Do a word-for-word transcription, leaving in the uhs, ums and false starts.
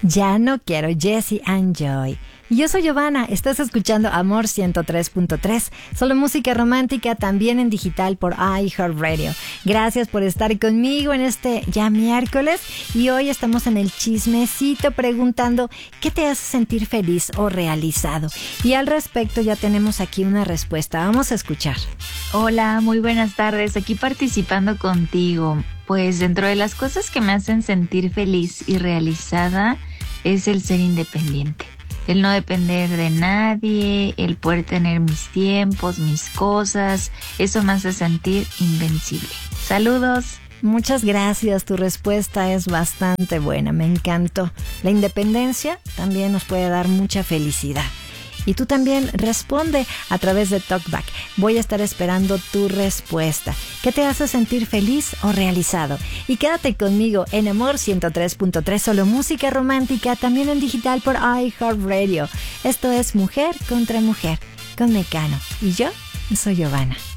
Ya no quiero, Jesse and Joy. Yo soy Giovanna, estás escuchando Amor ciento tres punto tres, solo música romántica, también en digital por iHeartRadio. Gracias por estar conmigo en este ya miércoles y hoy estamos en el chismecito preguntando ¿qué te hace sentir feliz o realizado? Y al respecto ya tenemos aquí una respuesta, vamos a escuchar. Hola, muy buenas tardes, aquí participando contigo. Pues dentro de las cosas que me hacen sentir feliz y realizada es el ser independiente. El no depender de nadie, el poder tener mis tiempos, mis cosas, eso me hace sentir invencible. Saludos. Muchas gracias, tu respuesta es bastante buena, me encantó. La independencia también nos puede dar mucha felicidad. Y tú también responde a través de TalkBack. Voy a estar esperando tu respuesta. ¿Qué te hace sentir feliz o realizado? Y quédate conmigo en Amor ciento tres punto tres, solo música romántica, también en digital por iHeartRadio. Esto es Mujer contra Mujer con Mecano. Y yo soy Giovanna.